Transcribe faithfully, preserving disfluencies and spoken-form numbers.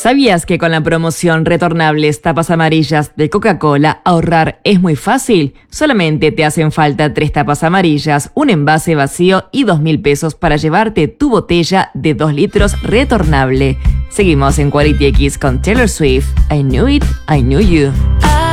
¿Sabías que con la promoción Retornables Tapas Amarillas de Coca-Cola ahorrar es muy fácil? Solamente te hacen falta tres tapas amarillas, un envase vacío y dos mil pesos para llevarte tu botella de dos litros retornable. Seguimos en Quality X con Taylor Swift. I knew it, I knew you.